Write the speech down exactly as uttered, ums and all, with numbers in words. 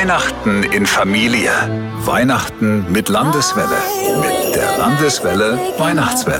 Weihnachten in Familie. Weihnachten mit Landeswelle. Mit der Landeswelle Weihnachtswelle.